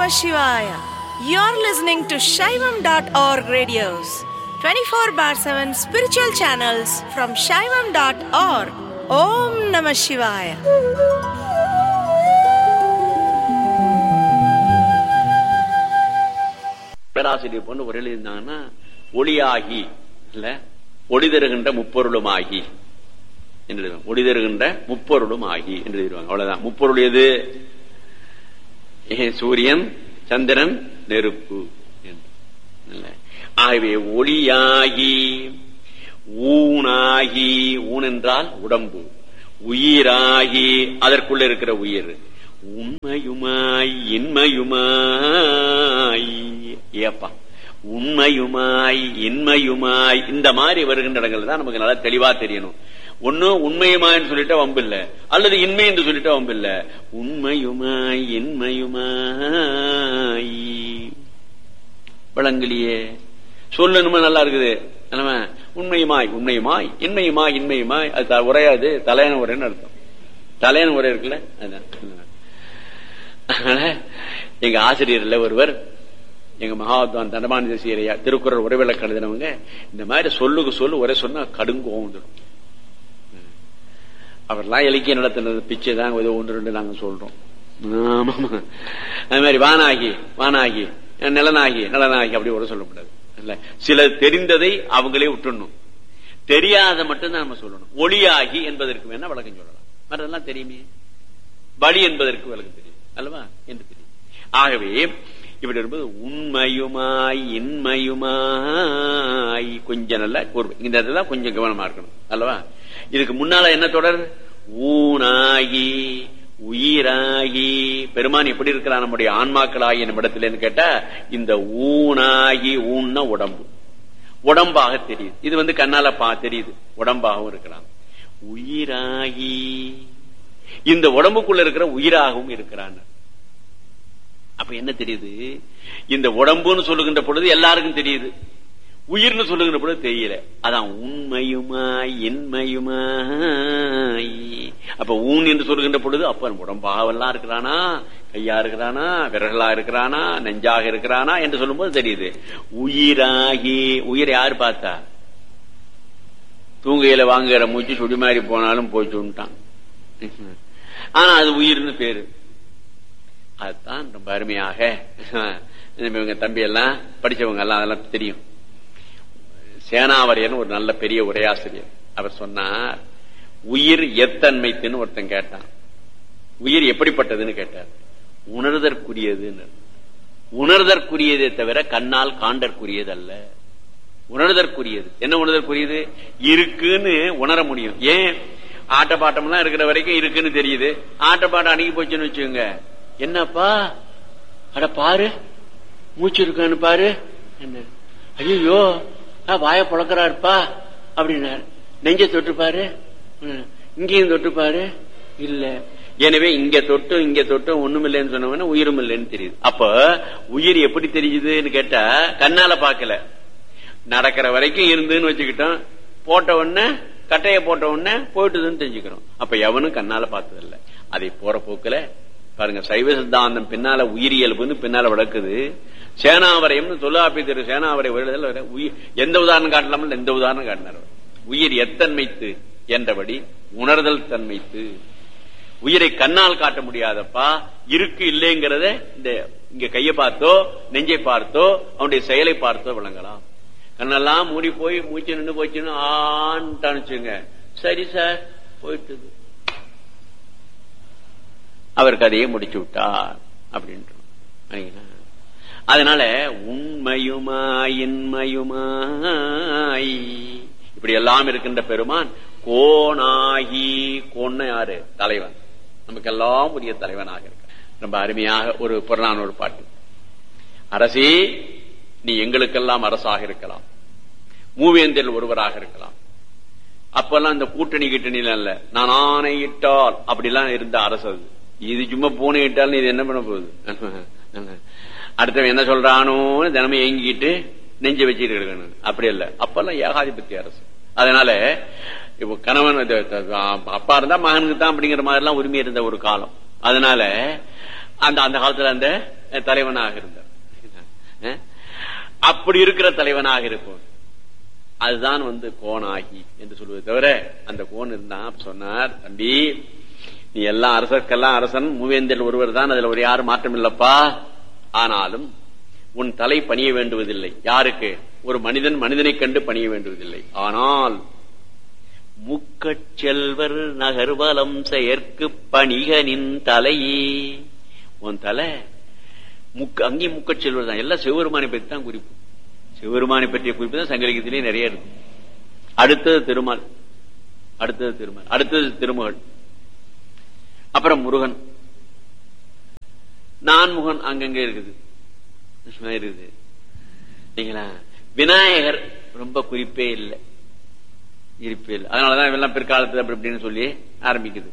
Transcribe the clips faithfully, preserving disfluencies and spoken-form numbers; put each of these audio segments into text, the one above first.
Shivaya. You're listening to Shaivam dot org radios, twenty-four bar seven spiritual channels from Shaivam dot org. Om Namah Shivaya. பேராசிரியர் பொண்ணு ஒரு எழுதியிருந்தாங்கன்னா ஒளியாகி இல்ல ஒளி தருகின்ற முப்பொருளும் ஆகி என்று ஒளி தருகின்ற முப்பொருளும் ஆகி என்று எழுதிடுவாங்க. அவ்வளவுதான். முப்பொருள் எது? சூரியன், சந்திரன், நெருப்பு. ஆகவே ஒளியாகி ஊனாகி, ஊன் என்றால் உடம்பு, உயிராகி அதற்குள்ள இருக்கிற உயிர், உண்மையுமாய் இன்மையுமாய், ஏப்பா உண்மையுமாய் இன்மையுமாய், இந்த மாதிரி வருகின்ற இடங்கள் தான் நமக்கு நல்லா தெளிவா தெரியணும். ஒண்ணு உண்மையுமாய்ன்னு சொல்லிட்டா வம்பு இல்ல, அல்லது இன்மை என்று சொல்லிட்டா வம்பு இல்ல. உண்மையுமாய் இன்மையுமாய் விளங்கலியே சொல்லணுமா? நல்லா இருக்குது. உண்மையுமாய் உண்மையுமாய் இன்மையுமாய் இன்மையுமாய், அது உரையாது, தலையான உரைன்னு அர்த்தம். தலையான உரை இருக்குல்ல, அதுதான். எங்க ஆசிரியர்ல ஒருவர், எங்க மகாத்வான் தண்டமானி தேசியரையா திருக்குறள் உரைவிலக்கு எழுதினவங்க, இந்த மாதிரி சொல்லுக்கு சொல்லு ஒரே சொன்னா கடுங்கோம் வந்துடும். அவர்லாம் இலக்கிய நடத்தினது பிச்சை தான் ஒன்று ரெண்டு நாங்க சொல்றோம். அது மாதிரி வானாகி வானாகி நிலனாகி நலனாகி அப்படி ஒரு சொல்லக்கூடாது. சில தெரிந்ததை அவங்களே விட்டுணும், தெரியாத மட்டும்தான் நம்ம சொல்லணும். ஒளியாகி என்பதற்கு வேணா விளக்கம் சொல்லலாம், மற்றதெல்லாம் தெரியுமே. வழி என்பதற்கு விளக்கம் தெரியும் அல்லவா என்று தெரியும். ஆகவே இப்படி இருப்பது உண்மையுமாய் இன்மையுமாய். கொஞ்சம் நல்ல இந்த இடத்துல கொஞ்சம் கவனமா இருக்கணும் அல்லவா. இதுக்கு முன்னால என்ன தொடர்? ஊனாகி உயிராகி. பெருமான் எப்படி இருக்கிறான் நம்முடைய ஆன்மாக்களாகி நம்ம இடத்துல கேட்டா, இந்த ஊனாகி, ஊன்னா உடம்பு, உடம்பாக தெரியுது. இது வந்து கண்ணால பா தெரியுது, உடம்பாகவும் இருக்கிறான். உயிராகி, இந்த உடம்புக்குள்ள இருக்கிற உயிராகவும் இருக்கிறான். அப்ப என்ன தெரியுது? இந்த உடம்புன்னு சொல்லுகின்ற பொழுது எல்லாருக்கும் தெரியுது, உயிர்னு சொல்லுகின்ற பொழுது தெரியல. அதான் உண்மையுமாய் இன்மையுமாய். அப்ப ஊன் என்று சொல்லுகின்ற பொழுது அப்ப உடம்பாகவெல்லாம் இருக்கிறானா, கையா இருக்கிறானா, விரலா இருக்கிறானா, நெஞ்சாக இருக்கிறானா என்று சொல்லும் போது தெரியுது. உயிராகி, உயிரை யாரு பார்த்தா? தூங்கையில வாங்குகிற மூச்சு சுடி மாதிரி போனாலும் போய் சொல்லிட்டான். ஆனா அது உயிர்னு பேரு. அதுதான் ரொம்ப அருமையாக இவங்க தம்பி எல்லாம் படிச்சவங்க எல்லாம் அதெல்லாம் தெரியும். சேனாவரியன் ஒரு நல்ல பெரிய உரையாசிரியர். அவர் சொன்னார், உயிர் எத்தன்மைத்துன்னு ஒருத்தன் கேட்டான். உயிர் எப்படிப்பட்டதுன்னு கேட்டார். உணர்தற்குரியதுன்னு. உணர்தற்குரியதே தவிர கண்ணால் காண்டற்குரியது அல்ல. உணர்தற்குரியது. என்ன உணர்தற்குரியது? இருக்குன்னு உணர முடியும். ஏன்? ஆட்டப்பாட்டம் எல்லாம் இருக்கிற வரைக்கும் இருக்குன்னு தெரியுது. ஆட்டப்பாட்டம் அணுகி போச்சுன்னு வச்சுக்கோங்க, என்னப்பா அட பாரு மூச்சு இருக்கான்னு பாரு, என்ன ஐயோ வாய பழக்கிறாருப்பா அப்படின்னாரு. நெஞ்ச தொட்டு பாரு, இங்கேயும் தொட்டு பாரு, இல்ல. எனவே இங்க தொட்டு இங்க தொட்டு ஒண்ணும் இல்லைன்னு சொன்னவன உயிரும் இல்லைன்னு தெரியுது. அப்ப உயிர் எப்படி தெரியுதுன்னு கேட்டா, கண்ணால பாக்கல, நடக்கிற வரைக்கும் இருந்துன்னு வச்சுக்கிட்டோம், போட்ட உடனே கட்டைய போட்ட உடனே போயிட்டுதுன்னு தெரிஞ்சுக்கிறோம். அப்ப எவனும் கண்ணால பார்த்தது இல்ல. அதை போற போக்குல பாருங்க, சைவ சித்தாந்தம் பின்னால உயிரியல்புன்னு பின்னால வளர்க்குது. சேனாவரையும் தொல்லாப்பி திரு சேனாவரை எந்த உதாரணம் காட்டலாமல் எந்த உதாரணம் காட்டினார். உயிர் எத்தன்மைத்து என்றபடி உணர்தல் தன்மைத்து. உயிரை கண்ணால் காட்ட முடியாதப்பா, இருக்கு இல்லைங்கிறத இந்த இங்க கையை பார்த்தோ நெஞ்சை பார்த்தோ அவனுடைய செயலை பார்த்தோ விளங்கலாம். கண்ணெல்லாம் மூடி போய் மூச்சு நின்று போச்சுன்னு ஆன்ட்டு அனுப்பிச்சுங்க, சரி சார் போயிட்டு அவர் கதையை முடிச்சு விட்டார் அப்படின்ற. அதனால உண்மையுமாய் இன்மையுமாய் இப்படி எல்லாம் இருக்கின்ற பெருமான் கோனாகி. கோன்னா யாரு? தலைவன். நமக்கு எல்லாம் உரிய தலைவனாக இருக்க. ரொம்ப அருமையாக ஒரு புறநானூறு பாட்டு. அரசே, நீ எங்களுக்கெல்லாம் அரசாக இருக்கலாம், மூவேந்தில் ஒருவராக இருக்கலாம். அப்பெல்லாம் இந்த கூட்டணி கிட்டணியில இல்ல, நான் ஆணையிட்டால் அப்படிலாம் இருந்த அரசு. இது சும்மா பூனை இட்டால் இது என்ன பண்ண போகுது? அடுத்தவன் என்ன சொல்றானோ தினமும் ஏங்கிட்டு நெஞ்ச வச்சுட்டு இருக்கணும். அப்படி இல்ல, அப்பெல்லாம் ஏகாதிபத்திய அரசு. அதனால இப்ப கணவன் அப்பா இருந்தா மகனுக்கு தான் அப்படிங்கிற மாதிரி எல்லாம் உரிமை இருந்த ஒரு காலம். அதனால அந்த அந்த காலத்துல அந்த தலைவனாக இருந்தார். அப்படி இருக்கிற தலைவனாக இருப்போம். அதுதான் வந்து கோணாகி என்று சொல்வது தவிர அந்த கோன் இருந்தா சொன்னார், தம்பி நீ எல்லாம் அரசர்க்கெல்லாம் அரசன் மூவேந்தர் ஒருவர் தான், அதுல ஒரு யாரும் மாற்றம் இல்லப்பா. ஆனாலும் உன் தலை பணிய வேண்டுவதில்லை. யாருக்கு? ஒரு மனிதன் மனிதனை கண்டு பணிய வேண்டுவதில்லை. ஆனால் முக்கச் செல்வர் நகர்வலம் செயற்கு பணிகனின் தலையே, உன் தலை முக்க அங்கேயும் முக்கச் செல்வர் தான். எல்லாம் சிவபெருமானை பற்றி தான் குறிப்பு. சிவபெருமானை பற்றிய குறிப்பு தான் சங்கலிகத்திலேயே நிறைய இருக்கு. அடுத்தது திருமால், அடுத்தது திருமால், அடுத்தது திருமகள், அப்புறம் முருகன், நான்முகன் அங்கங்க இருக்குது இருக்குது. நீங்களா விநாயகர் ரொம்ப குறிப்பே இல்லை, இருப்பே இல்லை. அதனாலதான் இவெல்லாம் பிற்காலத்து அப்படி இப்படின்னு சொல்லி ஆரம்பிக்குது.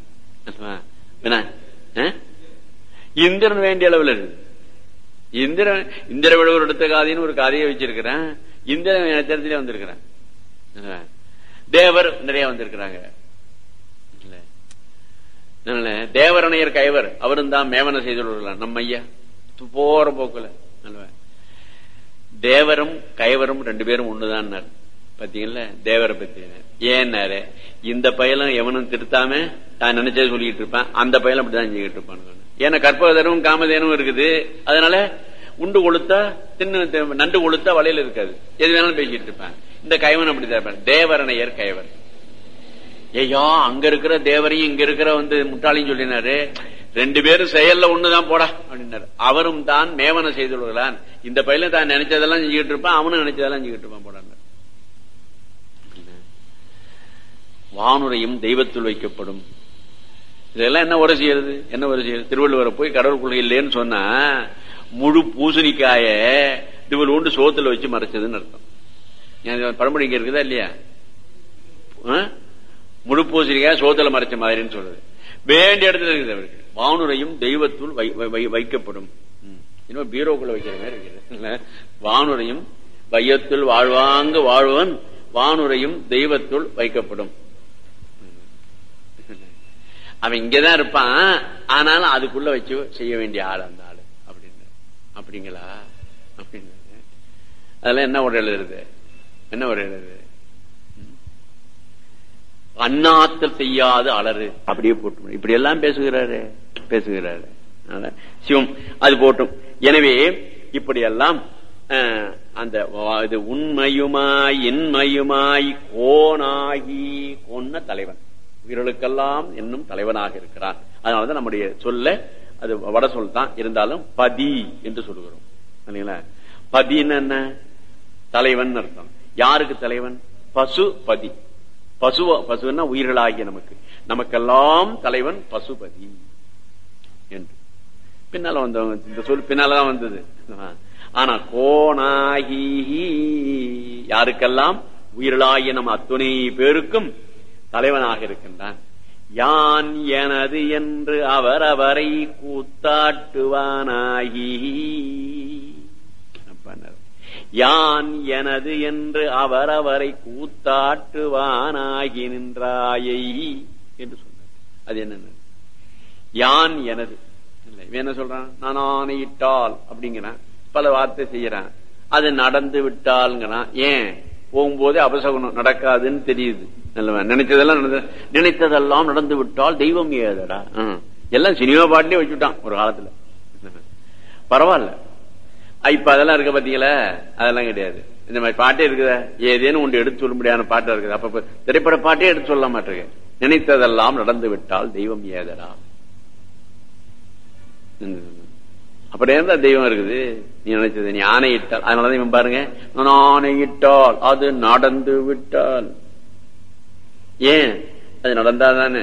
இந்திரன் வேண்டிய அளவில் இருக்குது. இந்திரன் இந்திர விழவர் எடுத்த காதின்னு ஒரு கதையை வச்சிருக்கிறேன். இந்திரன் நட்சத்திரத்திலே வந்திருக்கிறேன். தேவர் நிறைய வந்திருக்கிறாங்க. தேவரணையர் கைவர் அவரும் தான் மேவன செய்துள்ளார். நம்ம ஐயா போற போக்குல தேவரும் கைவரும் ரெண்டு பேரும் ஒண்ணுதான் பாத்தீங்கல்ல. தேவரை பத்தி ஏன்னாரு, இந்த பயலும் எவனும் திருத்தாம நான் நினைச்சது சொல்லிட்டு இருப்பேன், அந்த பயலும் அப்படிதான் செஞ்சுக்கிட்டு இருப்பான். ஏன்னா கற்பகதரும் காமதேனும் இருக்குது. அதனால உண்டு கொளுத்தா தின்னு நண்டு கொளுத்தா வலையில இருக்காது, எது வேணாலும் பேசிட்டு இருப்பேன். இந்த கைவன் அப்படிதான் இருப்பான். தேவரணையர் கைவர். ஐயா அங்க இருக்கிற தேவரையும் இங்க இருக்கிற வந்து முட்டாளியும் சொல்லினாரு, ரெண்டு பேரும் செயல்ல ஒண்ணுதான் போடா அப்படின்னாரு. அவரும் தான் மேவன செய்துள்ளான். இந்த பையல தான் நினைச்சதெல்லாம் செஞ்சுக்கிட்டு இருப்பான், அவனும் நினைச்சதெல்லாம் செஞ்சுக்கிட்டு இருப்பான் போடான்னு. வானுரையும் தெய்வத்துள் வைக்கப்படும். இதெல்லாம் என்ன உரை செய்யறது, என்ன உரை செய்யறது? திருவள்ளுவரை போய் கடவுள் கொள்கை இல்லைன்னு சொன்னா முழு பூசணிக்காய இவள் ஒன்று சோத்துல வச்சு மறைச்சதுன்னு அர்த்தம். பழமொழி இங்க இருக்குதா இல்லையா? முழு பூசணிக்காய சோத்துல மறைச்ச மாதிரின்னு சொல்றது வேண்டிய இடத்துல இருக்குது அவருக்கு. வானுரையும் தெய்வத்துள் வைக்கப்படும். இன்னும் பீரோக்குள்ள வைக்கிற மாதிரி இருக்குது. வானுரையும் வையத்துள் வாழ்வாங்க வாழ்வன், வானுரையும் தெய்வத்துள் வைக்கப்படும். அவன் இங்கதான் இருப்பான், ஆனாலும் அதுக்குள்ள வச்சு செய்ய வேண்டிய ஆள் அந்த ஆளு அப்படின்னு. அப்படிங்களா? அப்படின்னு அதெல்லாம் என்ன ஒரு எழுதுறது, என்ன ஒரு எழுதுறது? அண்ணாத்தல் செய்யாது அலறு அப்படியே போட்டு இப்படி எல்லாம் பேசுகிறாரு பேசுகிறாரு சிவம். அது போட்டும். எனவே இப்படியெல்லாம் அந்த இது உண்மையுமாய் இன்மையுமாய் கோனாகி கொன்ன தலைவன், உயிர்களுக்கெல்லாம் என்னும் தலைவனாக இருக்கிறான். அதனாலதான் நம்முடைய சொல்ல அது வட சொல் தான் இருந்தாலும் பதி என்று சொல்லுகிறோம். இல்லைங்களா? பதின்னு என்ன? தலைவன் அர்த்தம். யாருக்கு தலைவன்? பசு பதி. பசுவ பசுன்னா உயிர்களாகிய நமக்கு, நமக்கெல்லாம் தலைவன் பசுபதி என்று பின்னால வந்தவங்க இந்த சொல் பின்னாலதான் வந்தது. ஆனா கோனாகி யாருக்கெல்லாம் உயிர்களாகிய நம்ம அத்துணை பேருக்கும் தலைவனாக இருக்கின்றான். யான் எனது என்று அவரவரை கூத்தாட்டுவானாகி, யான் எனது என்று அவரவரை கூத்தாட்டுவானாகி நின்றாயை என்று சொன்னார். அது என்ன? யான் எனது இவன் என்ன சொல்றான்? நான் ஆணையிட்டால் அப்படிங்கிறான், பல வார்த்தை செய்யறான். அது நடந்து விட்டால்ங்கிறான். ஏன்? போகும்போதே அபசகுணம் நடக்காதுன்னு தெரியுது. நினைச்சதெல்லாம் நினைத்ததெல்லாம் நடந்து விட்டால் தெய்வம் ஏதடா. எல்லாம் சினிமா பாட்டிலே வச்சுட்டான் ஒரு காலத்துல. பரவாயில்ல, இப்ப அதெல்லாம் இருக்க பாத்தீங்களா? அதெல்லாம் கிடையாது. இந்த மாதிரி பாட்டே இருக்குதா? ஏதேனும் ஒன்று எடுத்து சொல்ல முடியாத பாட்டா இருக்குது. அப்ப திரைப்பட பாட்டே எடுத்து சொல்ல மாட்டேங்க. நினைத்ததெல்லாம் நடந்து விட்டால் தெய்வம் ஏதடா. அப்படியே இருந்தா தெய்வம் இருக்குது. நீ நினைச்சது நீ ஆணையிட்டால். அதனாலதான் இவன் பாருங்க, நான் ஆணையிட்டால் அது நடந்து விட்டால். ஏன்? அது நடந்தாதானே.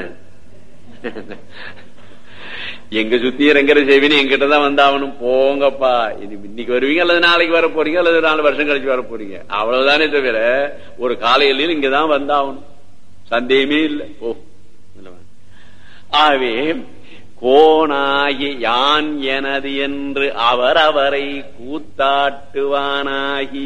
எங்க சுத்தி இறங்குற செய்வினு எங்கிட்டதான் வந்தாவணும். போங்கப்பா, இன்னைக்கு வருவீங்க அல்லது நாளைக்கு வர போறீங்க அல்லது நாலு வருஷம் கழிச்சு வர போறீங்க, அவ்வளவுதானே தவிர ஒரு காலையில இங்கதான் வந்தாவணும், சந்தேகமே இல்லை. ஓ ஆகவே கோனாகி யான் எனது என்று அவர் அவரை கூத்தாட்டுவானாகி.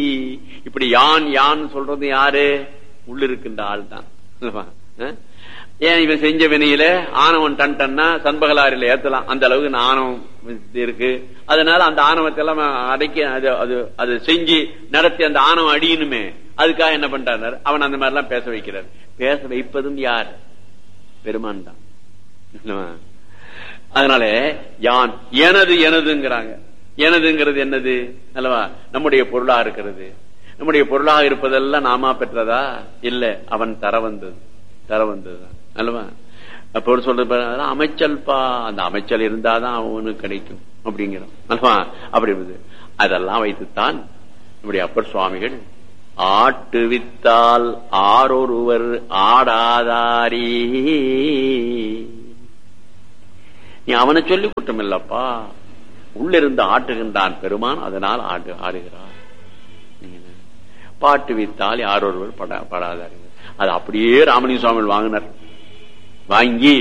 இப்படி யான் யான் சொல்றது யாரு? உள்ளிருக்கின்ற ஆள் தான். ஏன் இவன் செஞ்ச வினையில ஆணவம் டன் டன்னா சண்பகலாரில ஏத்தலாம், அந்த அளவுக்கு ஆணவம் இருக்கு. அதனால அந்த ஆணவத்தை எல்லாம் அடக்கி அது அது அது செஞ்சு நடத்தி அந்த ஆணவம் அடியணுமே, அதுக்காக என்ன பண்றாரு, அவன் அந்த மாதிரி எல்லாம் பேச வைக்கிறார். பேச வைப்பதும் யார்? பெருமான் தான். அதனால யான் எனது எனதுங்கிறாங்க. எனதுங்கிறது என்னது அல்லவா? நம்முடைய பொருளா இருக்கிறது. நம்முடைய பொருளாக இருப்பதெல்லாம் நாமா பெற்றதா? இல்ல, அவன் தர வந்தது, தர வந்ததுதான் அல்லவா? அப்ப சொல்றது அமைச்சல்பா, அந்த அமைச்சல் இருந்தாதான் அவனுக்கு கிடைக்கும் அப்படிங்கிறோம் அல்லவா? அப்படி அதெல்லாம் வைத்துத்தான் நம்முடைய அப்பர் சுவாமிகள் ஆட்டுவித்தால் ஆரொருவர் ஆடாதாரி, நீ அவனை சொல்லி குற்றம் இல்லப்பா, உள்ளிருந்து ஆட்டுகின்றான் பெருமான், அதனால் ஆடு ஆடுகிறார். பாட்டு வித்தால் யாரொருவர் படாதாரி, அது அப்படியே ராமலிங்க சுவாமி வாங்கினார். வாங்கி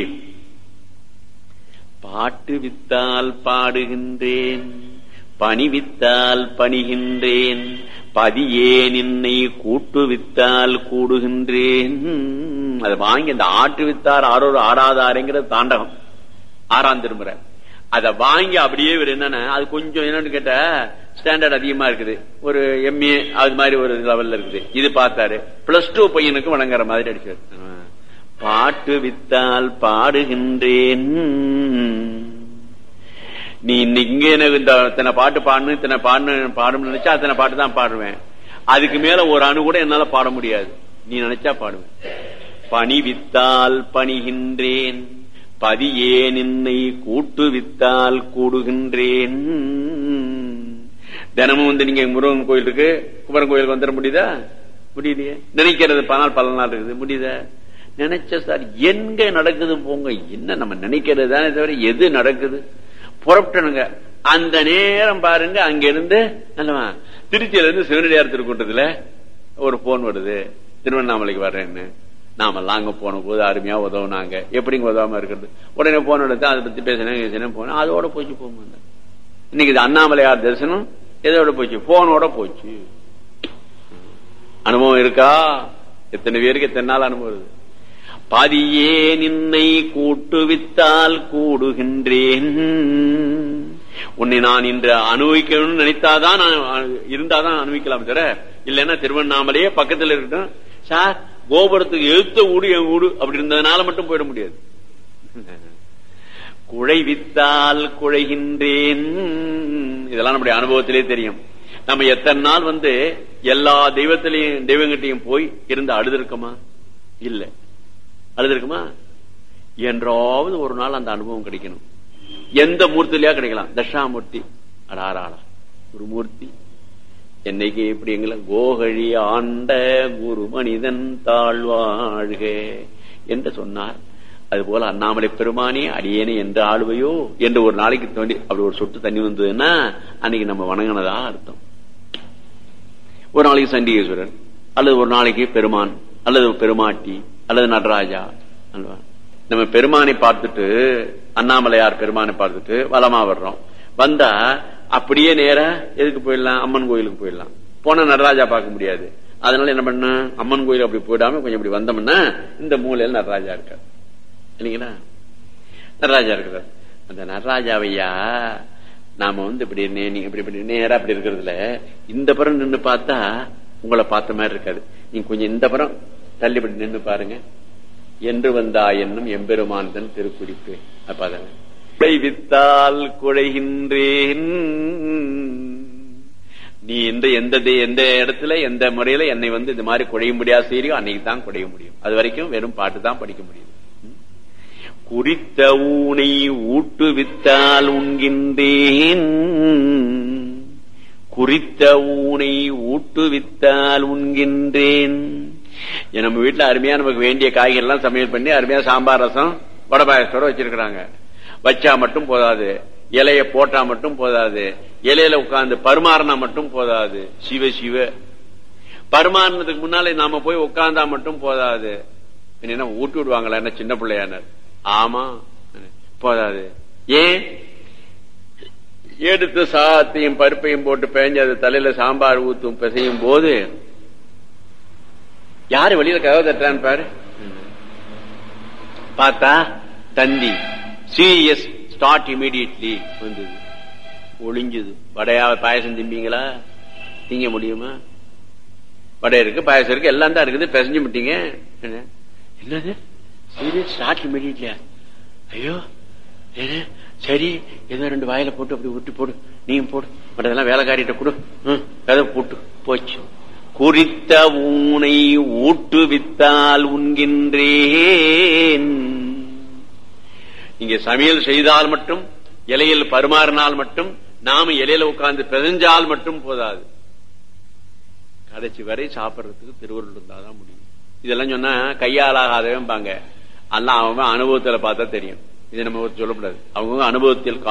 பாட்டு வித்தால் பாடுகின்றேன், பணி வித்தால் பணிகின்றேன், பதியே நின்னை கூட்டு வித்தால் கூடுகின்றேன். அதை வாங்கி அந்த ஆட்டு வித்தார் ஆரோரு ஆடாதாருங்கிறது தாண்டகம் ஆறாம் திருமுறை. அதை வாங்கி அப்படியே இவர் என்னன்னா, அது கொஞ்சம் என்னன்னு கேட்ட ஸ்டாண்டர்ட் அதிகமா இருக்குது, ஒரு எம்ஏ அது மாதிரி ஒரு லெவல்ல இருக்குது. இது பார்த்தாரு பிளஸ் டூ பையனுக்கு வழங்குற மாதிரி அடிச்சாரு. பாட்டு வித்தால் பாடுகின்றேன், நீ இன்னைக்கு எனக்கு இந்த இத்தனை பாட்டு பாடணும் இத்தனை பாடு பாடணும்னு நினைச்சா அத்தனை பாட்டு தான் பாடுவேன், அதுக்கு மேல ஒரு அணு கூட என்னால பாட முடியாது, நீ நினைச்சா பாடுவேன். பணி வித்தால் பணிகின்றேன், பதியே நின்னை கூட்டு வித்தால் கூடுகின்றேன். தினமும் வந்து நீங்க முருகன் கோயில் இருக்கு, குமரன் கோயிலுக்கு வந்துட முடியுதா? முடியலையே. நினைக்கிறது பனால் பல நாள் இருக்குது, முடியுதா? நினைச்ச சார் எங்க நடக்குது போங்க, என்ன நம்ம நினைக்கிறது தானே தவிர எது நடக்குது புறப்பட்டனுங்க. அந்த நேரம் பாருங்க, அங்க இருந்து நல்லவா திருச்சியில இருந்து சிவனடியார் திருக்கூட்டத்துல ஒரு போன் வருது, திருவண்ணாமலைக்கு வர்றேன்னு. நாமெல்லாம் அங்க போன போது அருமையா உதவுனாங்க, எப்படிங்க உதவாம இருக்கிறது. உடனே போன எடுத்து அதை பத்தி பேசினேன் போனேன், அதோட போச்சு போக. இன்னைக்கு இது அண்ணாமலையார் தரிசனம் எதோட போச்சு? போனோட போச்சு. அனுபவம் இருக்கா? எத்தனை பேருக்கு எத்தனை நாள் அனுபவம்? பதியே நின்னை கூட்டு வித்தால் கூடுகின்றேன். உன்னை நான் இன்று அனுபவிக்கணும்னு நினைத்தாதான் இருந்தாதான் அனுபவிக்கலாம் தர, இல்லைன்னா திருவண்ணாமலையே பக்கத்தில் இருக்கட்டும் சார், கோபுரத்துக்கு எழுத்த ஊடு என் ஊடு அப்படி இருந்ததுனால மட்டும் போயிட முடியாது. குழைவித்தால் குழைகின்றேன், இதெல்லாம் நம்முடைய அனுபவத்திலே தெரியும். நம்ம எத்தனை நாள் வந்து எல்லா தெய்வத்திலையும் தெய்வங்கிட்டையும் போய் இருந்து அழுதுருக்கோமா? இல்ல. அழுதுருக்குமா? என்றாவது ஒரு நாள் அந்த அனுபவம் கிடைக்கணும். எந்த மூர்த்திலையா கிடைக்கலாம். தட்சாமூர்த்தி அடாராடா ஒரு மூர்த்தி என்னைக்கு எப்படி எங்களை கோகழி ஆண்ட குரு மனிதன் தாழ்வாழ்க என்று சொன்னார். அதுபோல அண்ணாமலை பெருமானே அடியேனே என்று ஆளுவையோ என்று ஒரு நாளைக்கு தோண்டி அப்படி ஒரு சொட்டு தண்ணி வந்ததுன்னா அன்னைக்கு நம்ம வணங்கினதா அர்த்தம். ஒரு நாளைக்கு சண்டிகேஸ்வரர், அல்லது ஒரு நாளைக்கு பெருமான், அல்லது பெருமாட்டி, அல்லது நடராஜா. நம்ம பெருமானை பார்த்துட்டு அண்ணாமலையார் பெருமானை பார்த்துட்டு வலமா வர்றோம். வந்தா அப்படியே நேரா எதுக்கு போயிடலாம்? அம்மன் கோயிலுக்கு போயிடலாம். போனா நடராஜா பார்க்க முடியாது. அதனால என்ன பண்ண, அம்மன் கோயில் அப்படி போயிடாம கொஞ்சம் இப்படி வந்தோம்னா இந்த மூலையில நடராஜா இருக்கார் இல்லைங்களா? நடராஜா இருக்கிறார். அந்த நடராஜாவையா நாம வந்து இப்படி நீங்க இப்படி இப்படி நேரா அப்படி இருக்கிறதுல இந்த புறம் நின்று பார்த்தா உங்களை பார்த்த மாதிரி இருக்காது. நீங்க கொஞ்சம் இந்த புறம் தள்ளிப்படி நின்று பாருங்க. என்று வந்தா என்னும் எம்பெருமான் தன் திருக்குறிப்பு. அப்ப வித்தால் குழைகின்றேன், நீ எந்த எந்த எந்த இடத்துல எந்த முறையில என்னை வந்து இந்த மாதிரி குழைய முடியாது செய்யறியோ அன்னைக்கு தான் குழைய முடியும். அது வரைக்கும் வெறும் பாட்டு தான் படிக்க முடியும். குறித்த ஊனை ஊட்டு வித்தால் உண்கின்றேன், குறித்த ஊனை ஊட்டு வித்தால் உண்கின்றேன். நம்ம வீட்டுல அருமையா நமக்கு வேண்டிய காய்கறி எல்லாம் சமையல் பண்ணி அருமையா சாம்பார் ரசம் வடபாயசோட வச்சிருக்கிறாங்க. வச்சா மட்டும் போதாது, இலைய போட்டா மட்டும் போதாது, இலையில உட்கார்ந்து பருமாறினா மட்டும் போதாது. சிவ சிவ பருமாறினதுக்கு முன்னாலே நாம போய் உட்கார்ந்தா மட்டும் போதாது. என்ன ஊட்டி விடுவாங்களா என்ன சின்ன பிள்ளையானர்? ஆமா போதாது. ஏன் எடுத்து சாத்தையும் பருப்பையும் போட்டு பேஞ்சு அது தலையில சாம்பார் ஊத்தும் பிசையும் போது யாரு வெளியில கதவை தட்டுறான்னு பாரு. பார்த்தா தந்தி சீரியஸ் ஸ்டார்ட் இமீடியட்லி வந்தது. ஒளிஞ்சது. வடையா பாயசம் திம்பிங்களா? திங்க முடியுமா? வடை இருக்கு, பாயசம் இருக்கு, எல்லாம் தான் இருக்குது. பிசைஞ்சு விட்டீங்க. என்னது சீரியஸ் ஸ்டார்ட் இமீடியட்லியா? ஐயோ சரி, ஏதோ ரெண்டு வாயில போட்டு அப்படி ஊட்டி போடு, நீயும் போடு, மற்றதெல்லாம் வேலைக்காரிட்ட கொடு, கதை போட்டு போச்சு. குறித்த ஊனை ஊட்டுவித்தால் உண்கின்றேன். இங்க சமையல் செய்தால் மட்டும், இலையில் பருமாறினால் மட்டும், நாம இலையில உட்கார்ந்து பிசைஞ்சால் மட்டும் போதாது, கடைசி வரை சாப்பிடறதுக்கு திருவருள் இருந்தாதான் முடியும். இதெல்லாம் சொன்னா கையாலாகாதவன் பாங்க, எல்லாம் அவன் அனுபவத்துல பார்த்தா தெரியும். இது நம்ம சொல்லக்கூடாது. அவங்க அனுபவத்தில்